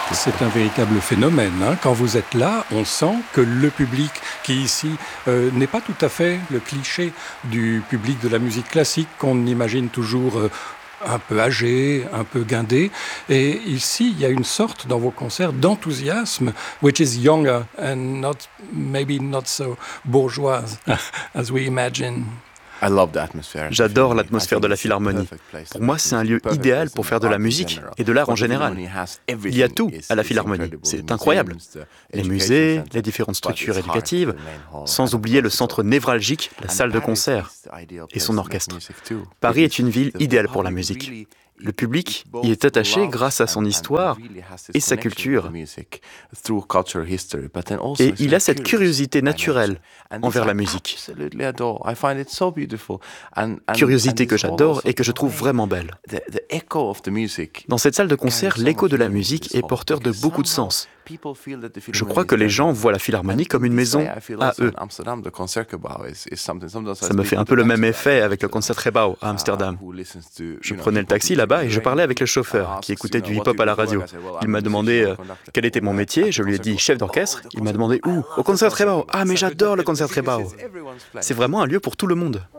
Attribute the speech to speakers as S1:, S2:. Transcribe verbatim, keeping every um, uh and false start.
S1: C'est un véritable phénomène, hein. Quand vous êtes là, on sent que le public qui ici euh, n'est pas tout à fait le cliché du public de la musique classique qu'on imagine toujours euh, un peu âgé, un peu guindé. Et ici, il y a une sorte, dans vos concerts, d'enthousiasme, which is younger and not, maybe not so bourgeoise as we imagine.
S2: J'adore l'atmosphère de la Philharmonie. Pour moi, c'est un lieu idéal pour faire de la musique et de l'art en général. Il y a tout à la Philharmonie, c'est incroyable. Les musées, les différentes structures éducatives, sans oublier le centre névralgique, la salle de concert et son orchestre. Paris est une ville idéale pour la musique. Le public y est attaché grâce à son histoire et sa culture. Et il a cette curiosité naturelle envers la musique. Curiosité que j'adore et que je trouve vraiment belle. Dans cette salle de concert, l'écho de la musique est porteur de beaucoup de sens. Je crois que les gens voient la Philharmonie comme une maison à eux. Ça me fait un peu le même effet avec le Concertgebouw à Amsterdam. Je prenais le taxi là-bas et je parlais avec le chauffeur qui écoutait du hip-hop à la radio. Il m'a demandé euh, quel était mon métier, je lui ai dit chef d'orchestre. Il m'a demandé où ? Au Concertgebouw. Ah mais j'adore le Concertgebouw. C'est vraiment un lieu pour tout le monde.